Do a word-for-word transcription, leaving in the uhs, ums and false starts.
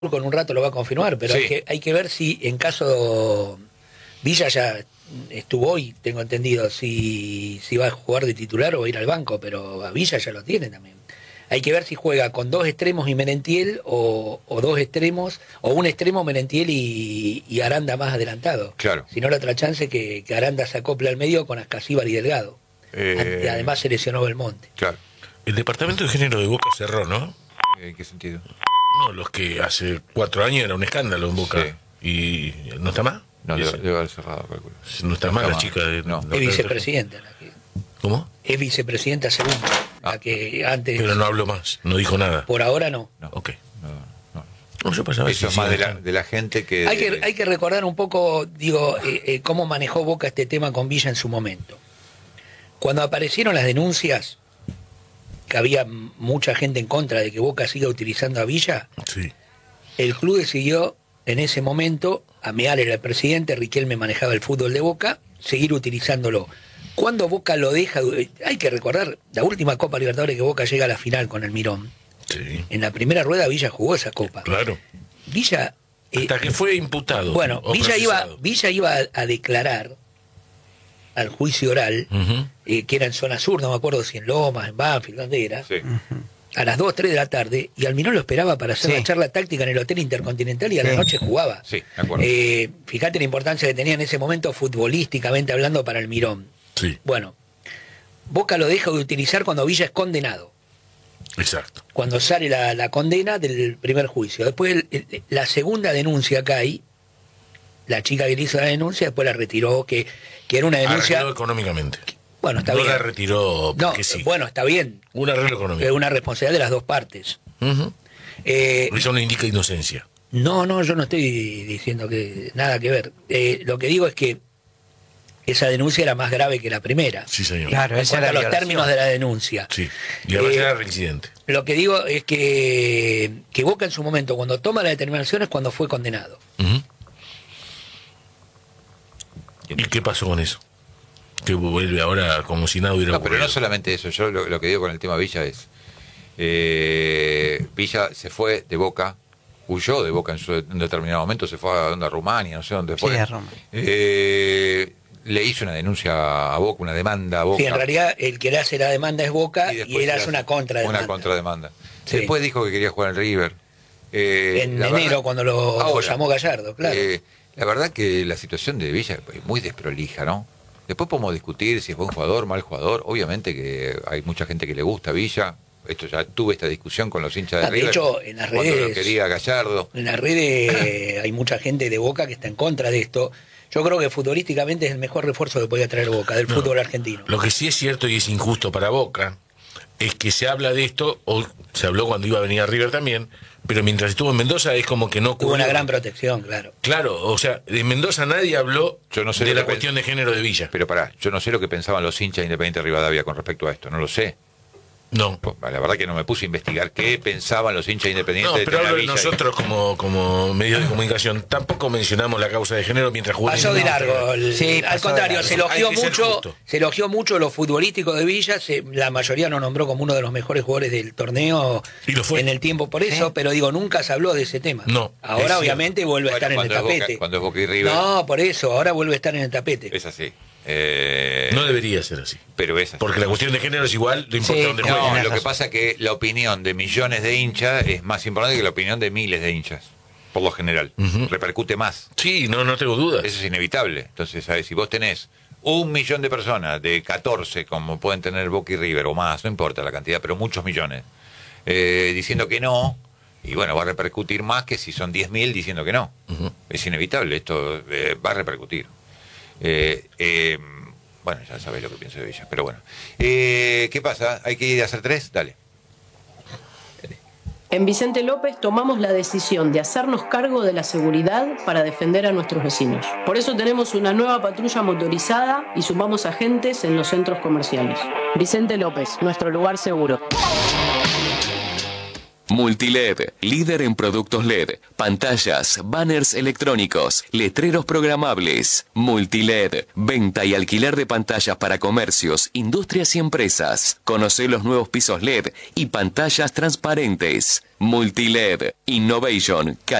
con un rato lo va a confirmar, pero sí. hay, que, hay que ver si en caso Villa ya estuvo hoy, tengo entendido, si, si va a jugar de titular o va a ir al banco, pero a Villa ya lo tiene también. Hay que ver si juega con dos extremos y Merentiel o, o dos extremos, o un extremo Merentiel y, y Aranda más adelantado. Claro. Si no, la otra chance que, que Aranda se acople al medio con Ascasíbar y Delgado. Eh... Y además se lesionó Belmonte. Claro. El departamento de género de Boca cerró, ¿no? ¿En qué sentido? No, los que hace cuatro años era un escándalo en Boca. Sí. ¿Y no está más? No, debe, debe haber cerrado, calculo. No está no más está la chica de... No. Es vicepresidenta. La que... ¿Cómo? Es vicepresidenta segunda, ah. la que antes... Pero no habló más, no dijo nada. Por ahora no. No, ok. No, no. No, yo pasaba Eso es más de la, de la gente que... Hay que, hay que recordar un poco, digo, eh, eh, cómo manejó Boca este tema con Villa en su momento. Cuando aparecieron las denuncias, que había mucha gente en contra de que Boca siga utilizando a Villa, sí. El club decidió en ese momento, Ameal era el presidente, Riquelme manejaba el fútbol de Boca, seguir utilizándolo. Cuando Boca lo deja, hay que recordar, la última Copa Libertadores que Boca llega a la final con el Mirón. Sí. En la primera rueda Villa jugó esa Copa. Claro. Villa... Hasta eh, que fue imputado. Bueno, Villa iba, Villa iba a, a declarar al juicio oral, uh-huh. eh, que era en zona sur, no me acuerdo si en Lomas, en Banfield, ¿dónde era? Sí. Uh-huh. A las dos, tres de la tarde, y Almirón lo esperaba para hacer sí. la charla táctica en el Hotel Intercontinental y a sí. la noche jugaba. Sí, de acuerdo. Eh, fíjate la importancia que tenía en ese momento futbolísticamente hablando para Almirón. Sí. Bueno, Boca lo deja de utilizar cuando Villa es condenado. Exacto. Cuando sale la, la condena del primer juicio. Después el, el, la segunda denuncia que hay, la chica que hizo la denuncia, después la retiró, que, que era una denuncia... Arregló económicamente. Bueno, está no bien. No la retiró porque no, sí. Bueno, está bien. Un arreglo económico. Es una responsabilidad de las dos partes. Uh-huh. Eh, Eso no indica inocencia. No, no, yo no estoy diciendo que nada que ver. Eh, lo que digo es que esa denuncia era más grave que la primera. Sí, señor. Claro, en cuanto a los términos de la denuncia. Sí, y además eh, era reincidente. Lo que digo es que, que Boca en su momento, cuando toma la determinación, es cuando fue condenado. Uh-huh. ¿Y qué pasó con eso? Que vuelve ahora como si nada hubiera no, ocurrido. Pero no solamente eso, yo lo, lo que digo con el tema Villa es, eh, Villa se fue de Boca, huyó de Boca en, su, en un determinado momento, se fue a, a Rumania, no sé dónde fue. Sí, a Roma. Eh, le hizo una denuncia a Boca, una demanda a Boca. Sí, en realidad el que le hace la demanda es Boca y, y él hace una contrademanda. Una contrademanda. Sí. Después dijo que quería jugar en River. Eh, en enero, verdad, cuando lo, ahora, lo llamó Gallardo, claro. Eh, la verdad que la situación de Villa es muy desprolija, ¿no? Después podemos discutir si es buen jugador, mal jugador. Obviamente que hay mucha gente que le gusta a Villa. Esto ya tuve esta discusión con los hinchas de ah, River. De hecho, en las redes... Lo quería Gallardo. En las redes hay mucha gente de Boca que está en contra de esto. Yo creo que futbolísticamente es el mejor refuerzo que podía traer Boca, del no, fútbol argentino. Lo que sí es cierto y es injusto para Boca es que se habla de esto, o se habló cuando iba a venir a River también, pero mientras estuvo en Mendoza es como que no ocurrió. Tuvo una gran protección, claro. Claro, o sea, en Mendoza nadie habló yo no sé de la cuestión de género de Villa. Pero pará, yo no sé lo que pensaban los hinchas de Independiente Rivadavia con respecto a esto, no lo sé. No. La verdad que no me puse a investigar qué pensaban los hinchas independientes. No, pero de hablo de nosotros y... como, como medios de comunicación. Tampoco mencionamos la causa de género mientras jugamos. Pasó de largo. El, sí, al contrario, se elogió mucho, se elogió mucho lo futbolístico de Villa. Se, la mayoría lo nombró como uno de los mejores jugadores del torneo y lo fue. En el tiempo por eso, ¿sí? Pero digo, nunca se habló de ese tema. No. Ahora obviamente vuelve a estar bueno, en el tapete. Boca, cuando es Boca y River. No, por eso, ahora vuelve a estar en el tapete. Es así. Eh, no debería ser así. Pero es así. Porque la cuestión de género es igual, lo importa sí, donde no, juegue. lo que pasa es que la opinión de millones de hinchas es más importante que la opinión de miles de hinchas. Por lo general. Uh-huh. Repercute más. Sí, no, no tengo dudas. Eso es inevitable. Entonces, ¿sabes? Si vos tenés un millón de personas, de catorce, como pueden tener Boca y River, o más, no importa la cantidad, pero muchos millones, eh, diciendo que no, y bueno, va a repercutir más que si son diez mil diciendo que no. Uh-huh. Es inevitable, esto eh, va a repercutir. Eh, eh, bueno, ya sabéis lo que pienso de Villa, pero bueno. Eh, ¿Qué pasa? ¿Hay que ir a hacer tres? Dale. En Vicente López tomamos la decisión de hacernos cargo de la seguridad para defender a nuestros vecinos. Por eso tenemos una nueva patrulla motorizada y sumamos agentes en los centros comerciales. Vicente López, nuestro lugar seguro. Multiled, líder en productos L E D, pantallas, banners electrónicos, letreros programables. Multiled, venta y alquiler de pantallas para comercios, industrias y empresas. Conoce los nuevos pisos L E D y pantallas transparentes. Multiled, Innovation,